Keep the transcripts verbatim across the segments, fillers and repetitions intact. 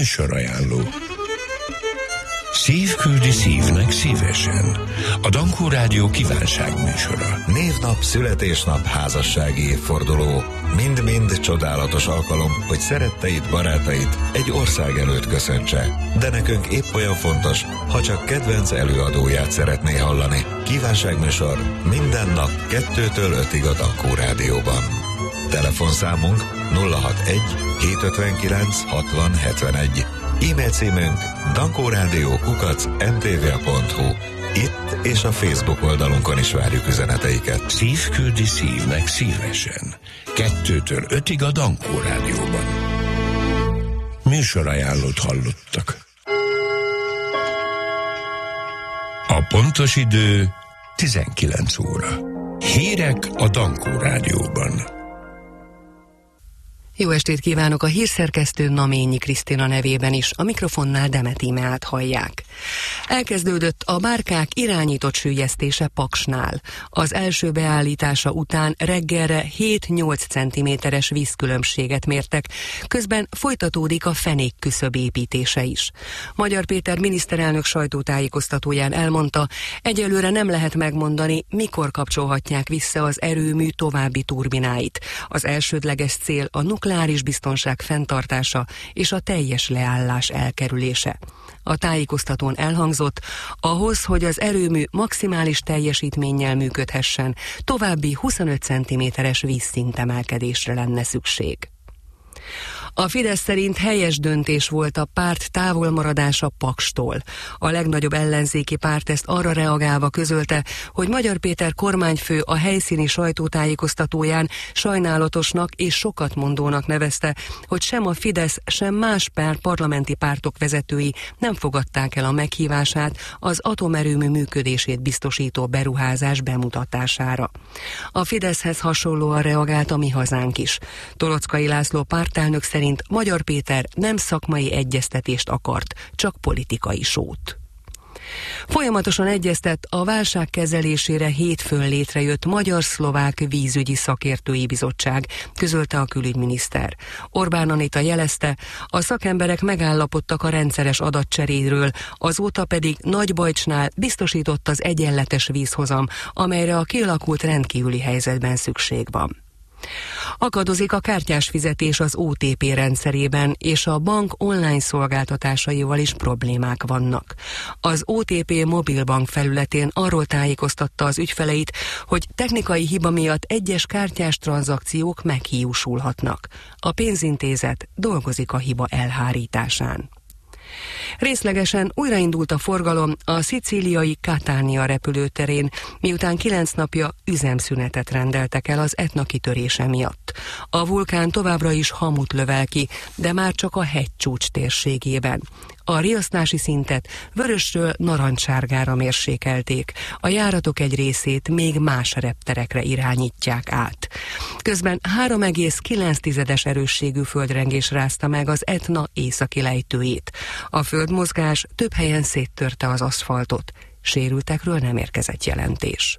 Műsorajánló. Szív küldi szívnek szívesen. A Dankó Rádió kívánságműsora. Névnap, születésnap, házassági évforduló. Mind-mind csodálatos alkalom, hogy szeretteid, barátait egy ország előtt köszöntse. De nekünk épp olyan fontos, ha csak kedvenc előadóját szeretné hallani. Kívánságműsor minden nap kettőtől ötig a Dankó Rádióban. Telefonszámunk nulla hatvanegy hétszázötvenkilenc hatvan hetvenegy. E-mail címünk dankórádió kukac em té vé pont hu. Itt és a Facebook oldalunkon is várjuk üzeneteiket. Szív küldi szívnek szívesen. Kettőtől ötig a Dankó Rádióban. Műsorajánlót hallottak. A pontos idő tizenkilenc óra. Hírek a Dankó Rádióban. Jó estét kívánok, a hírszerkesztő Naményi Krisztina nevében is, a mikrofonnál Demet Imeát hallják. Elkezdődött a bárkák irányított süllyesztése Paksnál. Az első beállítása után reggelre hét-nyolc centiméteres vízkülönbséget mértek, közben folytatódik a fenék küszöb építése is. Magyar Péter miniszterelnök sajtótájékoztatóján elmondta, egyelőre nem lehet megmondani, mikor kapcsolhatják vissza az erőmű további turbináit. Az elsődleges cél a nukleáris biztonság fenntartása és a teljes leállás elkerülése. A tájékoztatón elhangzott, ahhoz, hogy az erőmű maximális teljesítménnyel működhessen, további huszonöt centiméteres vízszintemelkedésre lenne szükség. A Fidesz szerint helyes döntés volt a párt távolmaradása Pakstól. A legnagyobb ellenzéki párt ezt arra reagálva közölte, hogy Magyar Péter kormányfő a helyszíni sajtótájékoztatóján sajnálatosnak és sokatmondónak nevezte, hogy sem a Fidesz, sem más pár parlamenti pártok vezetői nem fogadták el a meghívását az atomerőmű működését biztosító beruházás bemutatására. A Fideszhez hasonlóan reagált a Mi Hazánk is. Tolockai László pártelnök szerint Magyar Péter nem szakmai egyeztetést akart, csak politikai sót. Folyamatosan egyeztet a válság kezelésére hétfőn létrejött Magyar-Szlovák Vízügyi Szakértői Bizottság, közölte a külügyminiszter. Orbán Anita jelezte, a szakemberek megállapodtak a rendszeres adatcseréről, azóta pedig Nagybajcsnál biztosított az egyenletes vízhozam, amelyre a kialakult rendkívüli helyzetben szükség van. Akadozik a kártyás fizetés az o té pé rendszerében, és a bank online szolgáltatásaival is problémák vannak. Az o té pé mobilbank felületén arról tájékoztatta az ügyfeleit, hogy technikai hiba miatt egyes kártyás tranzakciók meghiúsulhatnak. A pénzintézet dolgozik a hiba elhárításán. Részlegesen újraindult a forgalom a szicíliai Catania repülőterén, miután kilenc napja üzemszünetet rendeltek el az Etna kitörése miatt. A vulkán továbbra is hamut lövel ki, de már csak a hegycsúcs térségében. A riasztási szintet vörösről narancssárgára mérsékelték, a járatok egy részét még más repterekre irányítják át. Közben három egész kilenc erősségű földrengés rázta meg az Etna északi lejtőjét. A földmozgás több helyen széttörte az aszfaltot, sérültekről nem érkezett jelentés.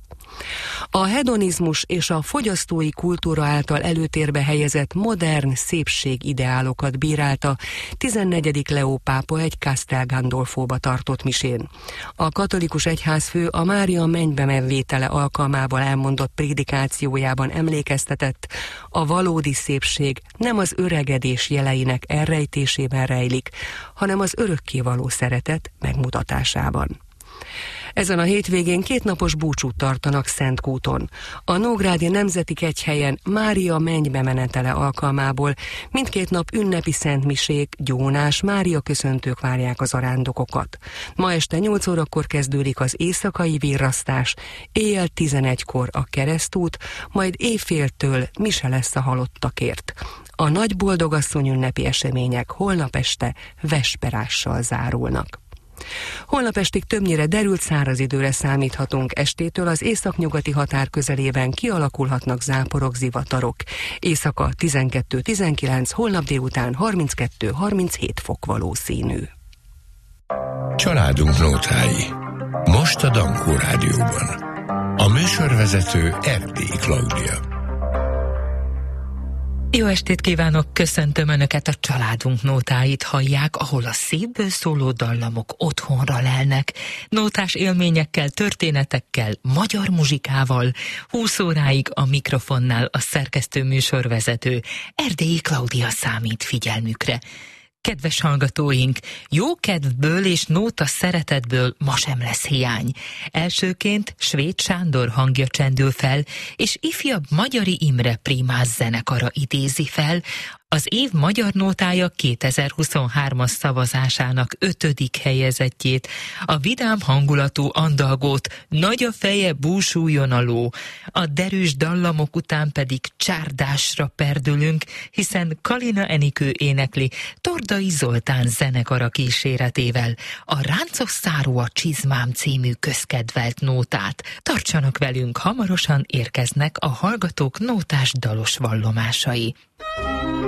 A hedonizmus és a fogyasztói kultúra által előtérbe helyezett modern szépségideálokat bírálta tizennegyedik Leó pápa egy Castel Gandolfóba tartott misén. A katolikus egyházfő a Mária mennybe menvétele alkalmával elmondott prédikációjában emlékeztetett, a valódi szépség nem az öregedés jeleinek elrejtésében rejlik, hanem az örökkévaló szeretet megmutatásában. Ezen a hétvégén kétnapos búcsút tartanak Szentkúton. A Nógrádi Nemzeti Kegyhelyen Mária mennybe menetele alkalmából mindkét nap ünnepi szentmisék, gyónás, Mária köszöntők várják az arándokokat. Ma este nyolc órakor kezdődik az éjszakai virrasztás, éjjel tizenegykor a keresztút, majd éjféltől mise lesz a halottakért. A nagy boldogasszony ünnepi események holnap este vesperással zárulnak. Holnap estig többnyire derült száraz időre számíthatunk, estétől az északnyugati határ közelében kialakulhatnak záporok, zivatarok. Éjszaka tizenkettő-tizenkilenc, holnap délután harminckettő-harminchét fok valószínű. Családunk nótái. Most a Dankó Rádióban. A műsorvezető Erdélyi Klaudia. Jó estét kívánok, köszöntöm Önöket, a Családunk nótáit hallják, ahol a szívből szóló dallamok otthonra lelnek. Nótás élményekkel, történetekkel, magyar muzsikával, húsz óráig a mikrofonnál a szerkesztő műsorvezető, Erdélyi Klaudia számít figyelmükre. Kedves hallgatóink, jó kedvből és nóta szeretetből ma sem lesz hiány. Elsőként Svéd Sándor hangja csendül fel, és ifjabb Magyari Imre primás zenekara idézi fel az év magyar nótája kétezer-huszonhármas szavazásának ötödik helyezettjét, a vidám hangulatú andalgót Nagy a feje, búsuljon a ló. A derűs dallamok után pedig csárdásra perdülünk, hiszen Kalina Enikő énekli Tordai Zoltán zenekara kíséretével a Ráncos száró a csizmám című közkedvelt nótát. Tartsanak velünk, hamarosan érkeznek a hallgatók nótás dalos vallomásai.